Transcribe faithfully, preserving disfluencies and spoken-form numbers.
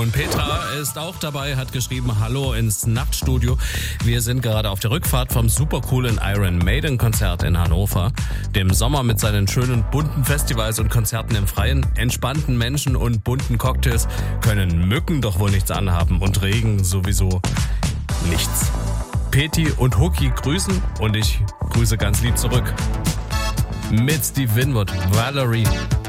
Und Petra ist auch dabei, hat geschrieben, hallo ins Nachtstudio. Wir sind gerade auf der Rückfahrt vom supercoolen Iron Maiden Konzert in Hannover. Dem Sommer mit seinen schönen bunten Festivals und Konzerten im Freien, entspannten Menschen und bunten Cocktails können Mücken doch wohl nichts anhaben und Regen sowieso nichts. Peti und Huki grüßen und ich grüße ganz lieb zurück. Mit Steve Winwood, Valerie.